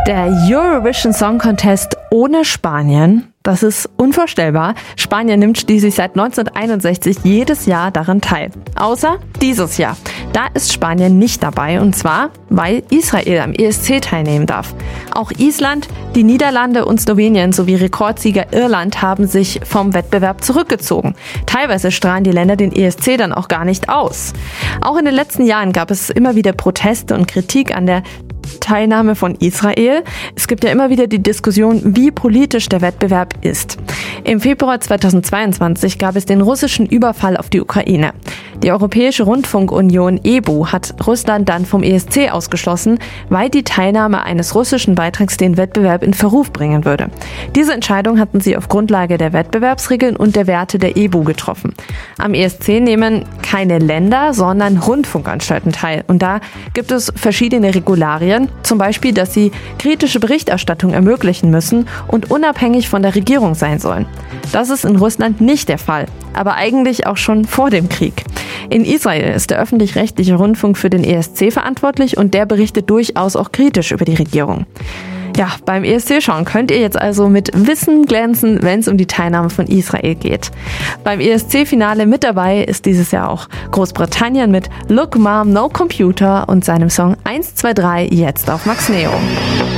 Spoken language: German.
Der Eurovision Song Contest ohne Spanien, das ist unvorstellbar. Spanien nimmt schließlich seit 1961 jedes Jahr daran teil. Außer dieses Jahr. Da ist Spanien nicht dabei, und zwar, weil Israel am ESC teilnehmen darf. Auch Island, die Niederlande und Slowenien sowie Rekordsieger Irland haben sich vom Wettbewerb zurückgezogen. Teilweise strahlen die Länder den ESC dann auch gar nicht aus. Auch in den letzten Jahren gab es immer wieder Proteste und Kritik an der Teilnahme von Israel. Es gibt ja immer wieder die Diskussion, wie politisch der Wettbewerb ist. Im Februar 2022 gab es den russischen Überfall auf die Ukraine. Die Europäische Rundfunkunion EBU hat Russland dann vom ESC ausgeschlossen, weil die Teilnahme eines russischen Beitrags den Wettbewerb in Verruf bringen würde. Diese Entscheidung hatten sie auf Grundlage der Wettbewerbsregeln und der Werte der EBU getroffen. Am ESC nehmen keine Länder, sondern Rundfunkanstalten teil. Und da gibt es verschiedene Regularien, zum Beispiel, dass sie kritische Berichterstattung ermöglichen müssen und unabhängig von der Regierung sein sollen. Das ist in Russland nicht der Fall, aber eigentlich auch schon vor dem Krieg. In Israel ist der öffentlich-rechtliche Rundfunk für den ESC verantwortlich und der berichtet durchaus auch kritisch über die Regierung. Ja, beim ESC schauen könnt ihr jetzt also mit Wissen glänzen, wenn es um die Teilnahme von Israel geht. Beim ESC-Finale mit dabei ist dieses Jahr auch Großbritannien mit Look Mom, No Computer und seinem Song 1, 2, 3 jetzt auf Max Neo.